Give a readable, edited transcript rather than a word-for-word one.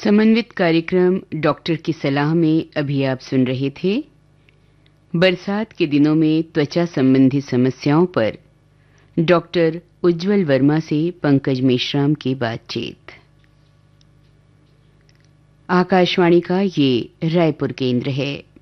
समन्वित कार्यक्रम डॉक्टर की सलाह में अभी आप सुन रहे थे बरसात के दिनों में त्वचा संबंधी समस्याओं पर डॉक्टर उज्ज्वल वर्मा से पंकज मेश्राम की बातचीत। आकाशवाणी का ये रायपुर केंद्र है।